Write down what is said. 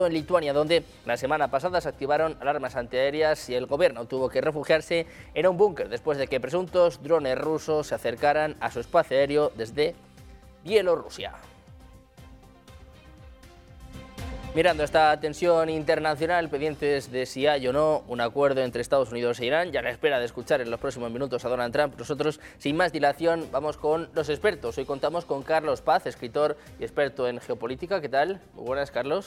En Lituania, donde la semana pasada se activaron alarmas antiaéreas y el gobierno tuvo que refugiarse en un búnker después de que presuntos drones rusos se acercaran a su espacio aéreo desde Bielorrusia. Mirando esta tensión internacional, pendientes de si hay o no un acuerdo entre Estados Unidos e Irán, ya a la espera de escuchar en los próximos minutos a Donald Trump, nosotros, sin más dilación, vamos con los expertos. Hoy contamos con Carlos Paz, escritor y experto en geopolítica. ¿Qué tal? Muy buenas, Carlos.